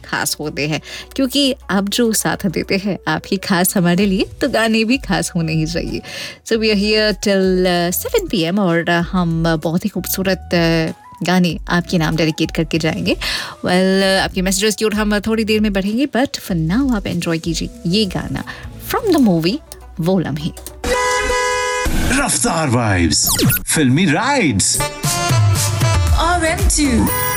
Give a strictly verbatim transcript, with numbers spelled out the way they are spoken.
खास होते हैं, क्योंकि आप जो साथ देते हैं आपकी खास हमारे लिए, तो गाने भी खास होने ही चाहिए. So we are here till seven P M और हम बहुत ही खूबसूरत गाने आपके नाम डेडिकेट करके जाएंगे. वेल well, आपके मैसेजेस की ओर हम थोड़ी देर में बढ़ेंगे, बट फॉर नाउ आप एंजॉय कीजिए ये गाना फ्रॉम द मूवी वो लम्हे. रफ्तार वाइब्स, फिल्मी राइड्स, R M two